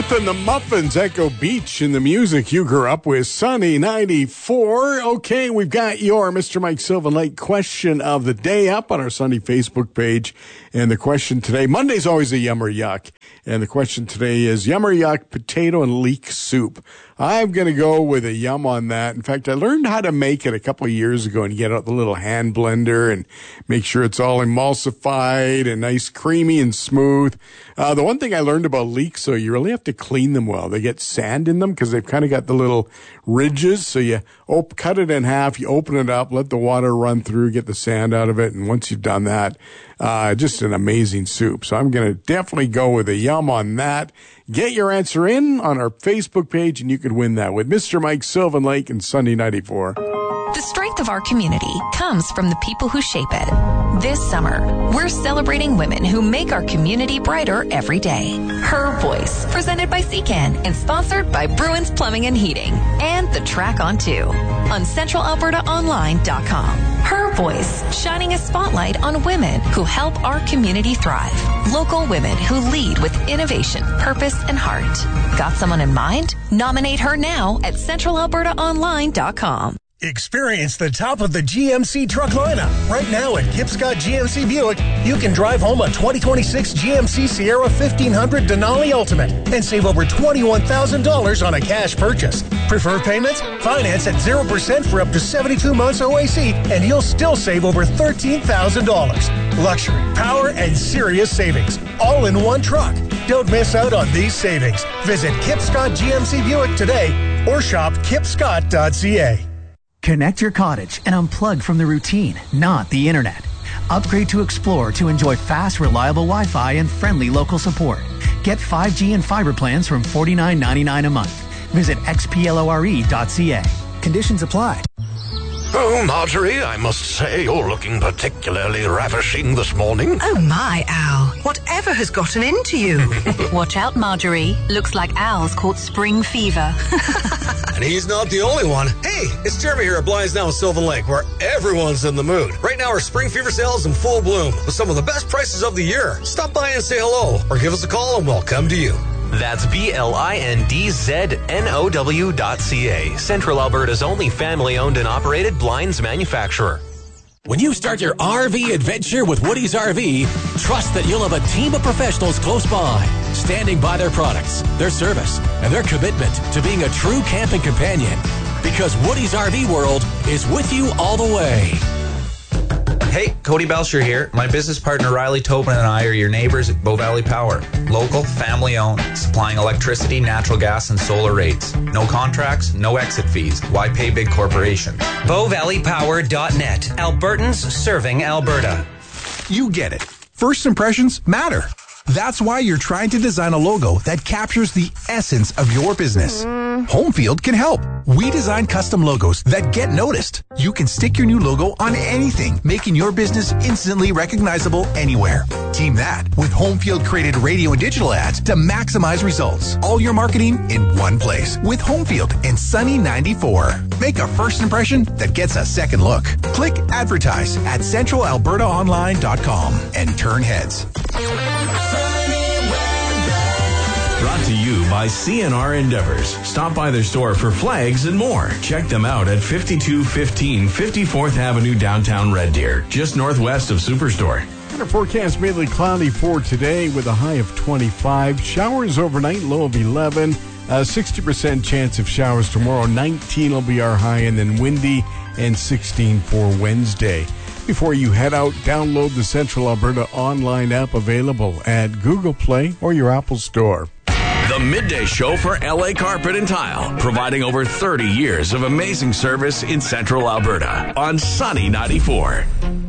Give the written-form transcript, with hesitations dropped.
Beth and the Muffins, Echo Beach, and the music you grew up with, Sunny 94. Okay, we've got your Mr. Mike Sylvan Lake question of the day up on our Sunny Facebook page. And the question today, Monday's always a yum or yuck. And the question today is yum or yuck, potato and leek soup. I'm going to go with a yum on that. In fact, I learned how to make it a couple of years ago and get out the little hand blender and make sure it's all emulsified and nice, creamy and smooth. The one thing I learned about leeks, so you really have to clean them well. They get sand in them because they've kind of got the little ridges. So you cut it in half, you open it up, let the water run through, get the sand out of it. And once you've done that, just an amazing soup. So I'm going to definitely go with a yum on that. Get your answer in on our Facebook page, and you can win that with Mr. Mike Sylvan Lake and Sunday 94. The strength of our community comes from the people who shape it. This summer, we're celebrating women who make our community brighter every day. Her Voice, presented by Secan and sponsored by Bruins Plumbing and Heating and The Track on 2 on CentralAlbertaOnline.com. Her Voice, shining a spotlight on women who help our community thrive. Local women who lead with innovation, purpose, and heart. Got someone in mind? Nominate her now at CentralAlbertaOnline.com. Experience the top of the GMC truck lineup. Right now at Kip Scott GMC Buick, you can drive home a 2026 GMC Sierra 1500 Denali Ultimate and save over $21,000 on a cash purchase. Prefer payments? Finance at 0% for up to 72 months OAC, and you'll still save over $13,000. Luxury, power, and serious savings, all in one truck. Don't miss out on these savings. Visit Kip Scott GMC Buick today or shop kipscott.ca. Connect your cottage and unplug from the routine, not the internet. Upgrade to Explore to enjoy fast, reliable Wi-Fi and friendly local support. Get 5G and fiber plans from $49.99 a month. Visit xplore.ca. Conditions apply. Oh, Marjorie, I must say you're looking particularly ravishing this morning. Oh, my, Al. Whatever has gotten into you? Watch out, Marjorie. Looks like Al's caught spring fever. And he's not the only one. Hey, it's Jeremy here at Blinds Now in Sylvan Lake, where everyone's in the mood. Right now, our spring fever sale is in full bloom with some of the best prices of the year. Stop by and say hello, or give us a call and we'll come to you. That's BLINDZNOW.ca, Central Alberta's only family-owned and operated blinds manufacturer. When you start your RV adventure with Woody's RV, trust that you'll have a team of professionals close by, standing by their products, their service, and their commitment to being a true camping companion. Because Woody's RV World is with you all the way. Hey, Cody Belcher here. My business partner Riley Tobin and I are your neighbors at Bow Valley Power. Local, family-owned, supplying electricity, natural gas, and solar rates. No contracts, no exit fees. Why pay big corporations? BowValleyPower.net. Albertans serving Alberta. You get it. First impressions matter. That's why you're trying to design a logo that captures the essence of your business. Homefield can help. We design custom logos that get noticed. You can stick your new logo on anything, making your business instantly recognizable anywhere. Team that with Homefield created radio and digital ads to maximize results. All your marketing in one place with Homefield and Sunny 94. Make a first impression that gets a second look. Click advertise at CentralAlbertaOnline.com and turn heads. Brought to you by CNR Endeavors. Stop by their store for flags and more. Check them out at 5215 54th Avenue, downtown Red Deer, just northwest of Superstore. Our forecast mainly cloudy for today with a high of 25. Showers overnight, low of 11. 60% chance of showers tomorrow. 19 will be our high, and then windy, and 16 for Wednesday. Before you head out, download the Central Alberta online app available at Google Play or your Apple Store. The Midday Show for LA Carpet and Tile, providing over 30 years of amazing service in Central Alberta on Sunny 94.